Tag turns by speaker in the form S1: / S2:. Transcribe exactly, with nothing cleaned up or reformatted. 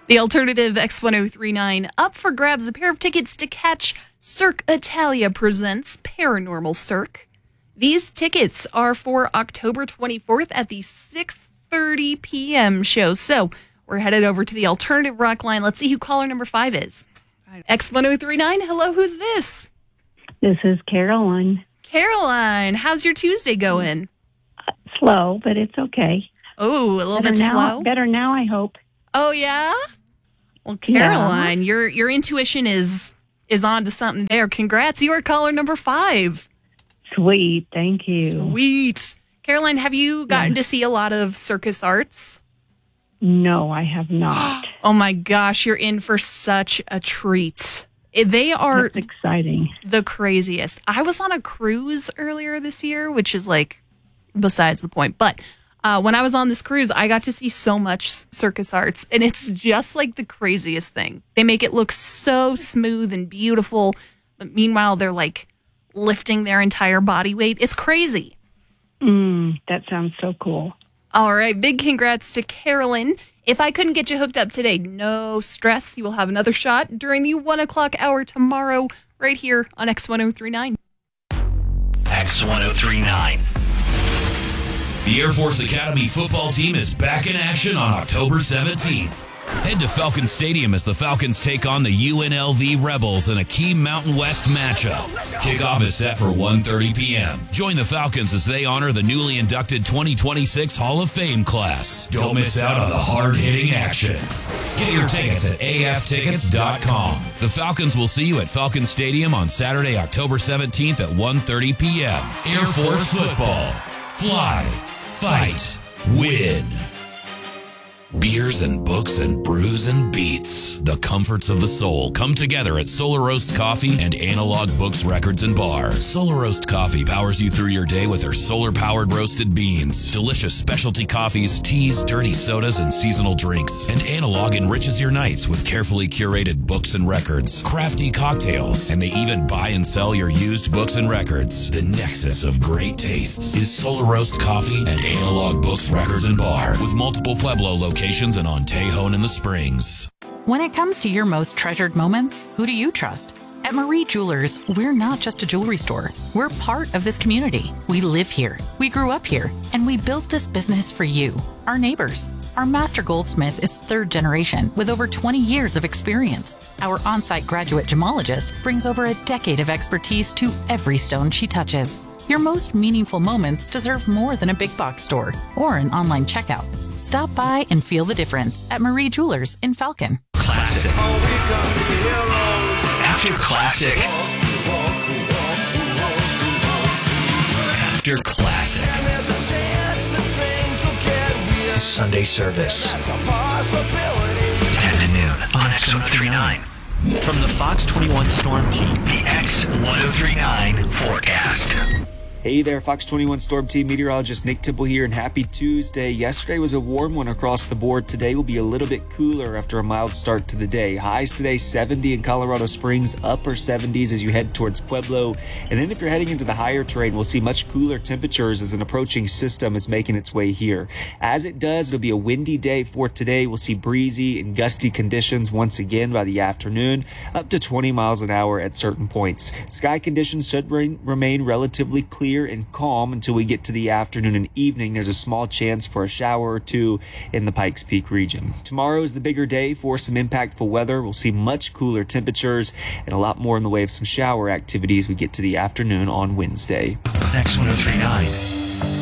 S1: The alternative X ten thirty-nine up for grabs a pair of tickets to catch Cirque Italia presents Paranormal Cirque. These tickets are for October twenty-fourth at the six thirty p.m. show. So we're headed over to the alternative rock line. Let's see who caller number five is. X ten thirty-nine, hello, who's this?
S2: This is Caroline.
S1: Caroline, how's your Tuesday going?
S2: Uh, slow, but it's okay.
S1: Oh, a little
S2: better
S1: bit
S2: now,
S1: slow?
S2: Better now, I hope.
S1: Oh, yeah? Well, Caroline, yeah. your your intuition is is on to something there. Congrats, you are caller number five.
S2: Sweet, thank you.
S1: Sweet. Caroline, have you gotten yeah. to see a lot of circus arts?
S2: No, I have not.
S1: Oh my gosh, you're in for such a treat. They are
S2: That's exciting.
S1: The craziest. I was on a cruise earlier this year, which is like besides the point. But uh, when I was on this cruise, I got to see so much circus arts, and it's just like the craziest thing. They make it look so smooth and beautiful, but meanwhile, they're like lifting their entire body weight. It's crazy.
S2: Mm, that sounds so cool.
S1: All right, big congrats to Carolyn. If I couldn't get you hooked up today, no stress. You will have another shot during the one o'clock hour tomorrow right here on X ten thirty-nine.
S3: X ten thirty-nine.
S4: The Air Force Academy football team is back in action on October seventeenth. Head to Falcon Stadium as the Falcons take on the U N L V Rebels in a key Mountain West matchup. Kickoff is set for one thirty p.m. Join the Falcons as they honor the newly inducted twenty twenty-six Hall of Fame class. Don't miss out on the hard-hitting action. Get your tickets at A F tickets dot com. The Falcons will see you at Falcon Stadium on Saturday, October seventeenth at one thirty p.m. Air Force football. Fly, fight, win. Beers and books and brews and beats. The comforts of the soul come together at Solar Roast Coffee and Analog Books, Records, and Bar. Solar Roast Coffee powers you through your day with their solar-powered roasted beans, delicious specialty coffees, teas, dirty sodas, and seasonal drinks. And Analog enriches your nights with carefully curated books and records, crafty cocktails, and they even buy and sell your used books and records. The nexus of great tastes is Solar Roast Coffee and Analog Books, Records, and Bar, with multiple Pueblo locations and on Tejon in the Springs.
S5: When it comes to your most treasured moments, who do you trust? At Marie Jewelers, we're not just a jewelry store. We're part of this community. We live here. We grew up here. And we built this business for you, our neighbors. Our master goldsmith is third generation with over twenty years of experience. Our on-site graduate gemologist brings over a decade of expertise to every stone she touches. Your most meaningful moments deserve more than a big box store or an online checkout. Stop by and feel the difference at Marie Jewelers in Falcon.
S3: Classic. After classic. After classic. Sunday service. ten to noon on X ten thirty-nine. From the Fox twenty-one Storm Team, the X ten thirty-nine forecast.
S6: Hey there, Fox twenty-one Storm Team meteorologist Nick Tipple here, and happy Tuesday. Yesterday was a warm one across the board. Today will be a little bit cooler after a mild start to the day. Highs today seventy in Colorado Springs, upper seventies as you head towards Pueblo. And then if you're heading into the higher terrain, we'll see much cooler temperatures as an approaching system is making its way here. As it does, it'll be a windy day for today. We'll see breezy and gusty conditions once again by the afternoon, up to twenty miles an hour at certain points. Sky conditions should re- remain relatively clear and calm until we get to the afternoon and evening. There's a small chance for a shower or two in the Pikes Peak region. Tomorrow is the bigger day for some impactful weather. We'll see much cooler temperatures and a lot more in the way of some shower activity as we get to the afternoon on Wednesday.
S3: X ten thirty-nine.